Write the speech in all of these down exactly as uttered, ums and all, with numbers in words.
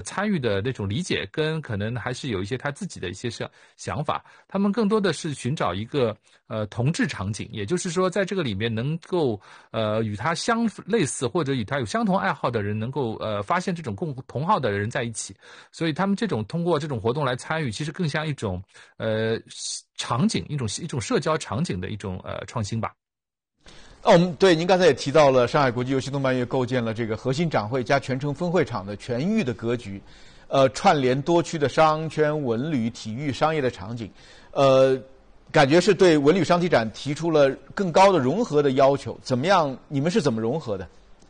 参与的那种理解，跟可能还是有一些他自己的一些想想法。他们更多的是寻找一个呃同质场景，也就是说，在这个里面能够呃与他相类似或者与他有相同爱好的人，能够呃发现这种共同好的人在一起。所以他们这种通过这种活动来参与，其实更像一种呃场景，一种一种社交场景的一种呃创新吧。 哦，我们对您刚才也提到了，上海国际游戏动漫月构建了这个核心展会加全程分会场的全域的格局，呃，串联多区的商圈、文旅、体育、商业的场景，呃，感觉是对文旅商体展提出了更高的融合的要求。怎么样？你们是怎么融合的？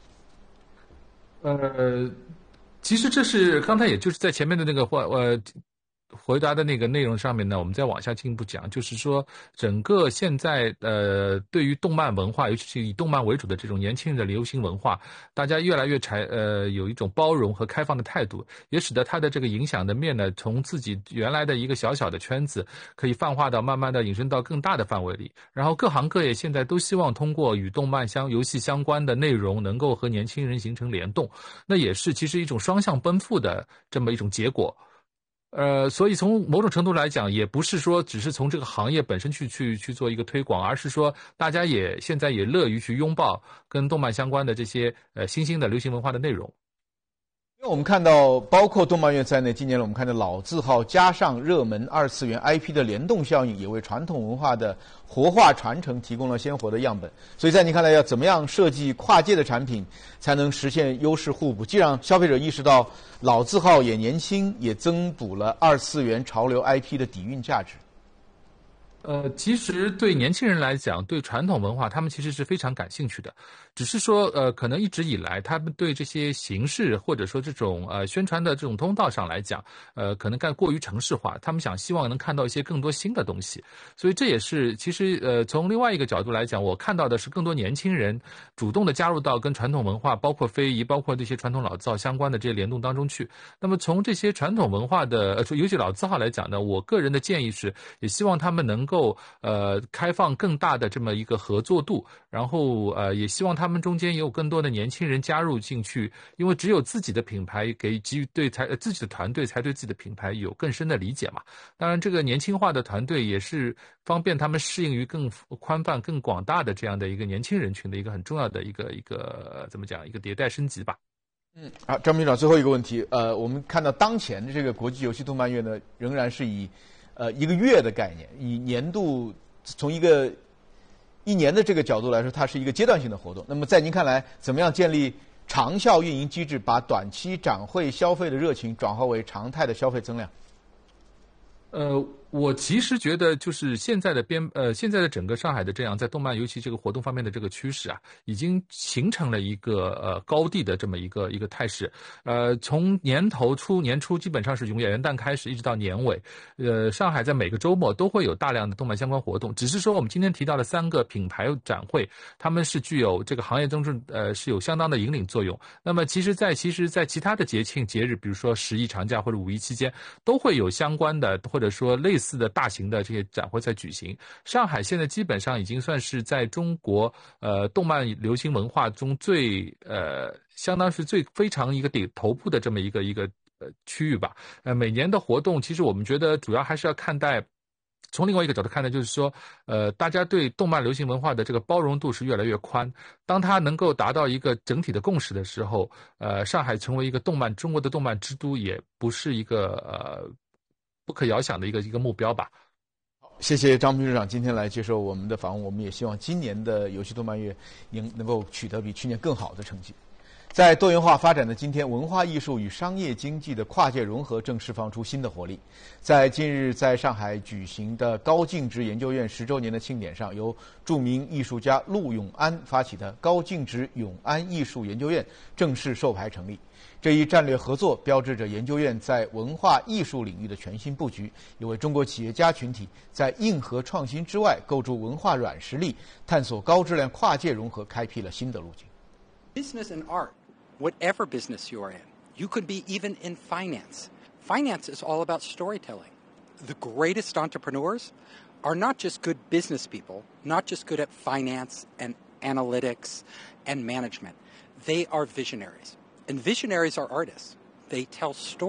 呃，其实这是刚才也就是在前面的那个话呃。回答的那个内容上面呢，我们再往下进一步讲，就是说整个现在呃对于动漫文化，尤其是以动漫为主的这种年轻人的流行文化，大家越来越采呃有一种包容和开放的态度，也使得它的这个影响的面呢，从自己原来的一个小小的圈子，可以泛化到慢慢的引申到更大的范围里。然后各行各业现在都希望通过与动漫相游戏相关的内容，能够和年轻人形成联动，那也是其实一种双向奔赴的这么一种结果。呃，所以从某种程度来讲，也不是说只是从这个行业本身去去去做一个推广，而是说大家也现在也乐于去拥抱跟动漫相关的这些呃新兴的流行文化的内容。 因为我们看到，包括动漫月在内，今年我们看到老字号加上热门二次元 I P 的联动效应，也为传统文化的活化传承提供了鲜活的样本。所以在您看来，要怎么样设计跨界的产品，才能实现优势互补，既让消费者意识到老字号也年轻，也增补了二次元潮流 I P 的底蕴价值？ 呃，其实对年轻人来讲，对传统文化，他们其实是非常感兴趣的。只是说，呃，可能一直以来，他们对这些形式或者说这种呃宣传的这种通道上来讲，呃，可能更过于程式化。他们想希望能看到一些更多新的东西，所以这也是其实呃从另外一个角度来讲，我看到的是更多年轻人主动的加入到跟传统文化，包括非遗，包括这些传统老字号相关的这些联动当中去。那么从这些传统文化的，呃，尤其老字号来讲呢，我个人的建议是，也希望他们能够呃开放更大的这么一个合作度，然后呃也希望他们中间也有更多的年轻人加入进去，因为只有自己的品牌给给予对才自己的团队才对自己的品牌有更深的理解嘛。当然，这个年轻化的团队也是方便他们适应于更宽泛、更广大的这样的一个年轻人群的一个很重要的一个一个怎么讲一个迭代升级吧。 嗯，好，张秘书长，最后一个问题，呃，我们看到当前的这个国际游戏动漫月呢，仍然是以呃一个月的概念，以年度从一个一年的这个角度来说，它是一个阶段性的活动。那么在您看来，怎么样建立长效运营机制，把短期展会消费的热情转化为常态的消费增量？ 呃，我其实觉得就是现在的编呃现在的整个上海的这样在动漫尤其这个活动方面的这个趋势啊，已经形成了一个呃高地的这么一个一个态势。呃，从年头初年初基本上是从元旦开始一直到年尾，呃，上海在每个周末都会有大量的动漫相关活动。只是说我们今天提到的三个品牌展会，他们是具有这个行业当中呃是有相当的引领作用。那么其实在其实在其他的节庆节日，比如说十一长假或者五一期间，都会有相关的或者说类似的大型的这些展会在举行。上海现在基本上已经算是在中国呃动漫流行文化中最呃相当是最非常一个顶头部的这么一个一个呃区域吧。呃每年的活动其实我们觉得主要还是要看待从另外一个角度看呢，就是说，呃，大家对动漫流行文化的这个包容度是越来越宽。当它能够达到一个整体的共识的时候，呃，上海成为一个动漫中国的动漫之都，也不是一个呃不可遥想的一个一个目标吧。 谢谢张秘书长今天来接受我们的访问，我们也希望今年的游戏动漫月能能够取得比去年更好的成绩。在多元化发展的今天，文化艺术与商业经济的跨界融合正释放出新的活力。在近日在上海举行的高净值研究院十周年的庆典上，由著名艺术家陆永安发起的高净值永安艺术研究院正式授牌成立。这一战略合作标志着研究院在文化艺术领域的全新布局，也为中国企业家群体在硬核创新之外构筑文化软实力、探索高质量跨界融合开辟了新的路径。 Business and art, whatever business you are in, you could be even in finance. Finance is all about storytelling. The greatest entrepreneurs are not just good business people, not just good at finance and analytics and management. They are visionaries. And visionaries are artists. They tell stories.